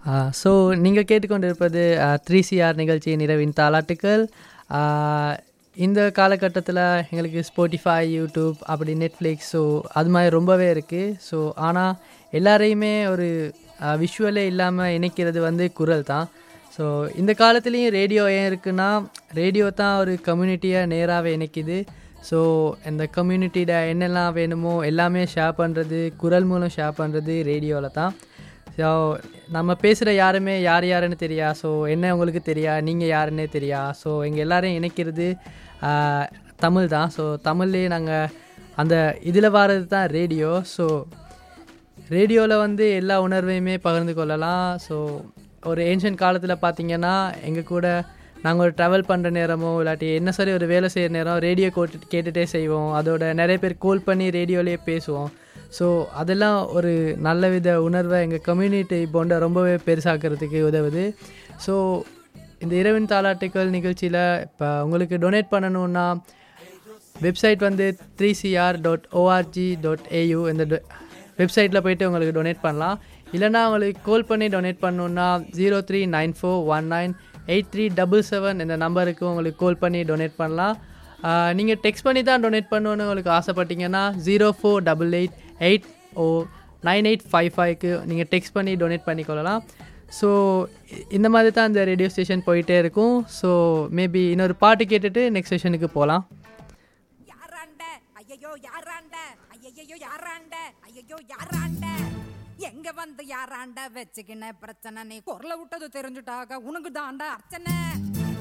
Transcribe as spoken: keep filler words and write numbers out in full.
So நீங்கள் கேட்டுக்கொண்டிருப்பது three CR நிகழ்ச்சி நிறவின் தாலாட்டுக்கள். ஆஹ், இந்த காலகட்டத்தில் எங்களுக்கு ஸ்போட்டிஃபை, யூடியூப், அப்படி நெட்ஃப்ளிக்ஸ், ஸோ அது மாதிரி ரொம்பவே இருக்குது. ஸோ ஆனால் எல்லாரையுமே ஒரு விஷுவலே இல்லாமல் இணைக்கிறது வந்து குரல் தான். ஸோ இந்த காலத்துலேயும் ரேடியோ ஏன் இருக்குன்னா, ரேடியோ தான் ஒரு கம்யூனிட்டியை நேராகவே இணைக்குது. ஸோ இந்த கம்யூனிட்டியில் என்னெல்லாம் வேணுமோ எல்லாமே ஷேர் பண்ணுறது, குரல் மூலம் ஷேர் பண்ணுறது ரேடியோவில் தான். ஸோ நம்ம பேசுகிற யாருமே யார் யாருன்னு தெரியா, ஸோ என்ன உங்களுக்கு தெரியா, நீங்கள் யாருன்னே தெரியா. ஸோ எங்கள் எல்லாரையும் இணைக்கிறது ஆஹ், தமிழ் தான். ஸோ தமிழ்லேயே நாங்கள் அந்த இதில் வர்றது தான் ரேடியோ. ஸோ ரேடியோவில் வந்து எல்லா உணர்வையுமே பகிர்ந்து கொள்ளலாம். ஸோ ஒரு ஏன்ஷியன்ட் காலத்தில் பார்த்திங்கன்னா, எங்கள் கூட நாங்கள் ஒரு ட்ராவல் பண்ணுற நேரமோ இல்லாட்டி என்ன சரி ஒரு வேலை செய்கிற நேரம் ரேடியோ கோட்டு கேட்டுகிட்டே செய்வோம். அதோட நிறைய பேர் கால் பண்ணி ரேடியோலேயே பேசுவோம். ஸோ அதெல்லாம் ஒரு நல்ல வித உணர்வை எங்கள் கம்யூனிட்டி போண்ட ரொம்பவே பெருசாக்கிறதுக்கு உதவுது. ஸோ இந்த இரவின் தாலாட்டுக்கள் நிகழ்ச்சியில் இப்போ உங்களுக்கு டொனேட் பண்ணணுன்னா வெப்சைட் வந்து three CR dot O R G dot AU இந்த வெப்சைட்டில் போய்ட்டு உங்களுக்கு டொனேட் பண்ணலாம். இல்லைனா உங்களுக்கு கால் பண்ணி டொனேட் பண்ணணுன்னா zero three nine four one nine eight three double seven இந்த நம்பருக்கு உங்களுக்கு கால் பண்ணி டொனேட் பண்ணலாம். நீங்கள் டெக்ஸ்ட் பண்ணி தான் டொனேட் பண்ணணுன்னு உங்களுக்கு ஆசைப்பட்டீங்கன்னா zero four double eight eight ஓ நைன் எயிட் ஃபைவ் ஃபைவ்க்கு நீங்கள் டெக்ஸ்ட் பண்ணி டொனேட் பண்ணிக்கொள்ளலாம். ஸோ இந்த மாதிரி தான் இந்த ரேடியோ ஸ்டேஷன் போயிட்டே இருக்கும். ஸோ மேபி இன்னொரு பாட்டு கேட்டுட்டு நெக்ஸ்ட் செஷனுக்கு போகலாம். எங்க வந்து யாராண்ட வச்சுக்கின பிரச்சனை, நீ குரல விட்டது தெரிஞ்சுட்டாக உனக்கு தாண்டா அர்ச்சனை.